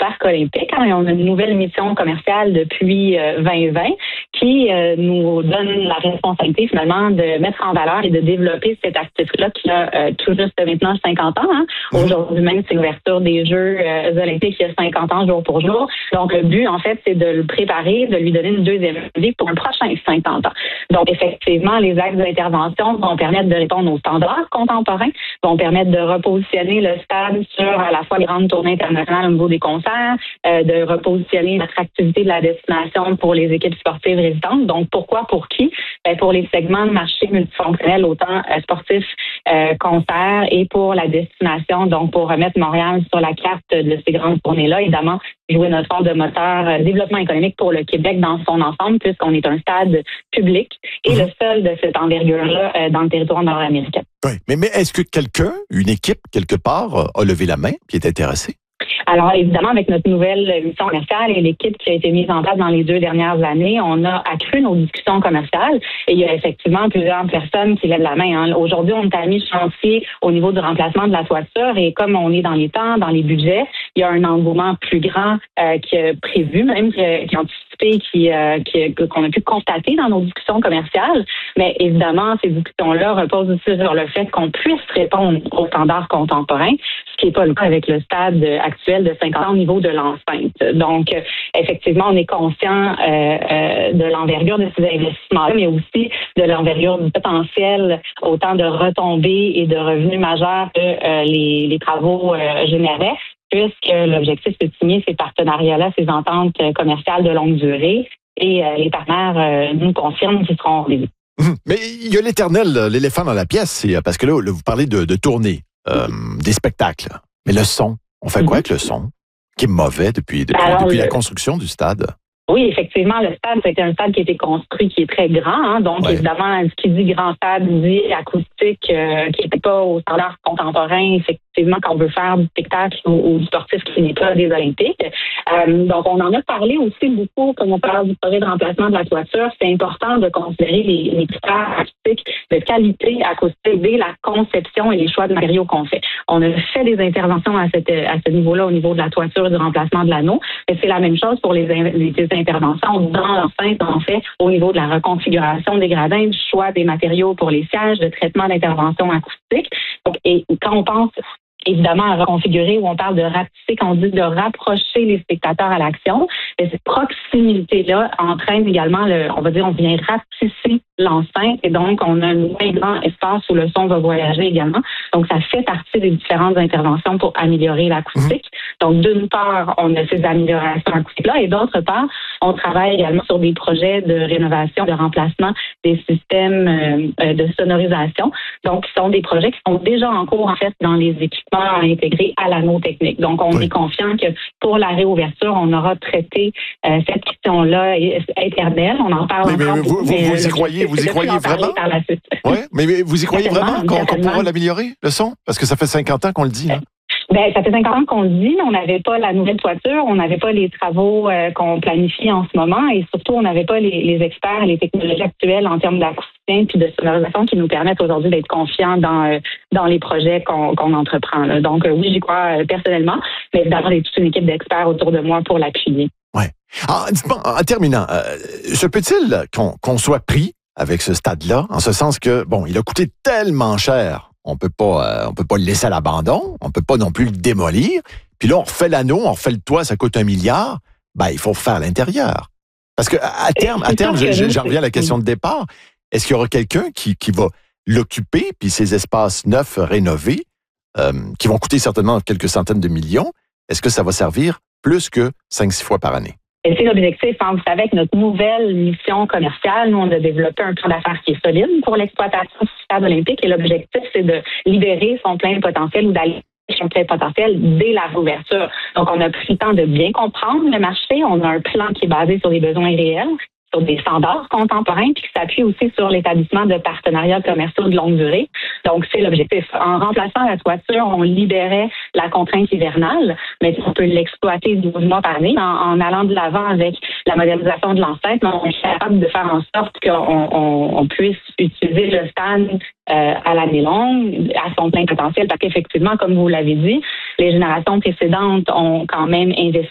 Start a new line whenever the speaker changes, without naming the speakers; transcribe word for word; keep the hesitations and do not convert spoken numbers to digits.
parc olympique. Hein, et on a une nouvelle mission commerciale depuis euh, vingt vingt qui euh, nous donne la responsabilité finalement de mettre en valeur et de développer cet actif-là qui a euh, tout juste maintenant cinquante ans. Hein. Aujourd'hui même, c'est l'ouverture des Jeux euh, olympiques il y a cinquante ans jour pour jour. Donc, le but, en fait, c'est de le préparer, de lui donner une deuxième vie pour un prochain cinquante ans. Donc, effectivement, les axes d'intervention vont permettre de répondre aux standards contemporains, vont permettre de repositionner le stade sur à la fois les grandes tournées internationales au niveau des concerts, euh, de repositionner l'attractivité de la destination pour les équipes sportives résidentes. Donc, pourquoi, pour qui? Ben, pour les segments de marché multifonctionnels, autant euh, sportifs, euh, concerts et pour la destination, donc pour remettre Montréal sur la carte de ces grandes tournées-là, évidemment, jouer notre rôle de moteur euh, développement économique pour le Québec dans son ensemble, puisqu'on est un stade public et mmh. le seul de cette envergure-là euh, dans le territoire nord-américain.
Oui, mais, mais est-ce que quelqu'un, une équipe, quelque part, a levé la main qui est intéressée?
Alors, évidemment, avec notre nouvelle mission commerciale et l'équipe qui a été mise en place dans les deux dernières années, on a accru nos discussions commerciales et il y a effectivement plusieurs personnes qui lèvent la main. Hein. Aujourd'hui, on a mis chantier au niveau du remplacement de la toiture et comme on est dans les temps, dans les budgets, il y a un engouement plus grand euh, qui est prévu, même qui est anticipé, qui, euh, qui, qu'on a pu constater dans nos discussions commerciales. Mais évidemment, ces discussions-là reposent aussi sur le fait qu'on puisse répondre aux standards contemporains, ce qui n'est pas le cas avec le stade actuel de cinquante ans au niveau de l'enceinte. Donc, euh, effectivement, on est conscient euh, euh, de l'envergure de ces investissements-là, mais aussi de l'envergure du potentiel, autant de retombées et de revenus majeurs que euh, les, les travaux euh, généraient, puisque l'objectif, c'est de signer ces partenariats-là, ces ententes commerciales de longue durée, et euh, les partenaires euh, nous confirment qu'ils seront rendez-vous.
Mmh. Mais il y a l'éternel, l'éléphant dans la pièce, c'est parce que là, là vous parlez de, de tournée, euh, mmh. des spectacles, mais le son, on fait mmh. quoi avec le son, qui est mauvais depuis, depuis, Alors, depuis le... la construction du stade?
Oui, effectivement, le stade, c'était un stade qui a été construit, qui est très grand. Hein, donc, ouais. évidemment, ce qui dit grand stade dit acoustique, euh, qui n'était pas au standard contemporain, effectivement, quand on veut faire du spectacle ou, ou du sportif qui n'est pas des Olympiques. Euh, donc, on en a parlé aussi beaucoup, comme on parle du projet de remplacement de la toiture. C'est important de considérer les, les critères acoustiques de qualité acoustique dès la conception et les choix de matériaux qu'on fait. On a fait des interventions à, cette, à ce niveau-là, au niveau de la toiture et du remplacement de l'anneau, mais c'est la même chose pour les, les interventions dans l'enceinte, en fait, au niveau de la reconfiguration des gradins, du choix des matériaux pour les sièges, de traitement d'intervention acoustique. Donc, et quand on pense évidemment à reconfigurer, où on parle de rapetisser, quand on dit de rapprocher les spectateurs à l'action, mais cette proximité-là entraîne également, le, on va dire, on vient rapetisser l'enceinte et donc on a un moins grand espace où le son va voyager également. Donc, ça fait partie des différentes interventions pour améliorer l'acoustique. Mmh. Donc, d'une part, on a ces améliorations acoustiques-là et d'autre part, on travaille également sur des projets de rénovation, de remplacement des systèmes euh, de sonorisation. Donc, ce sont des projets qui sont déjà en cours, en fait, dans les équipements à intégrer à l'anneau technique. Donc, on oui. est confiant que pour la réouverture, on aura traité euh, cette question-là éternelle. On en parle
mais,
encore.
Mais, vous, vous,
mais,
vous y croyez, vous y croyez vraiment? Oui, mais, mais vous y croyez vraiment qu'on, qu'on pourra l'améliorer, le son? Parce que ça fait cinquante ans qu'on le dit, là.
Ben, ça fait cinquante ans qu'on le dit, mais on n'avait pas la nouvelle toiture, on n'avait pas les travaux euh, qu'on planifie en ce moment et surtout, on n'avait pas les, les experts et les technologies actuelles en termes d'acousticien puis de sonorisation qui nous permettent aujourd'hui d'être confiants dans euh, dans les projets qu'on, qu'on entreprend. Là. Donc, euh, oui, j'y crois euh, personnellement, mais évidemment, il y a toute une équipe d'experts autour de moi pour l'appuyer.
Oui. En, en terminant, euh, se peut-il qu'on, qu'on soit pris avec ce stade-là, en ce sens que, bon, il a coûté tellement cher, on peut pas, euh, on peut pas le laisser à l'abandon, on peut pas non plus le démolir. Puis là, on refait l'anneau, on refait le toit, ça coûte un milliard. Ben, il faut refaire l'intérieur. Parce que à terme, à terme, j'en reviens à la question de départ. Est-ce qu'il y aura quelqu'un qui, qui va l'occuper, puis ces espaces neufs rénovés, euh, qui vont coûter certainement quelques centaines de millions, est-ce que ça va servir plus que cinq six fois par année?
Et c'est l'objectif. Hein. Vous savez, avec notre nouvelle mission commerciale, nous, on a développé un plan d'affaires qui est solide pour l'exploitation du stade olympique. Et l'objectif, c'est de libérer son plein potentiel ou d'aller son plein potentiel dès la réouverture. Donc, on a pris le temps de bien comprendre le marché. On a un plan qui est basé sur des besoins réels, sur des standards contemporains, puis qui s'appuie aussi sur l'établissement de partenariats commerciaux de longue durée. Donc, c'est l'objectif. En remplaçant la toiture, on libérait la contrainte hivernale, mais on peut l'exploiter douze mois par année. En, en allant de l'avant avec la modernisation de l'enceinte, on est capable de faire en sorte qu'on on, on puisse utiliser le stade euh, à l'année longue, à son plein potentiel, parce qu'effectivement, comme vous l'avez dit, les générations précédentes ont quand même investi